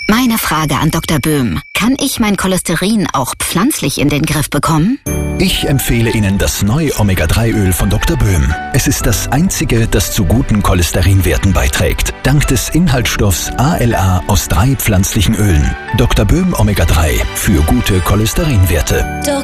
Meine Frage an Dr. Böhm. Kann ich mein Cholesterin auch pflanzlich in den Griff bekommen? Ich empfehle Ihnen das neue Omega-3-Öl von Dr. Böhm. Es ist das einzige, das zu guten Cholesterinwerten beiträgt. Dank des Inhaltsstoffs ALA aus 3 pflanzlichen Ölen. Dr. Böhm Omega-3 für gute Cholesterinwerte.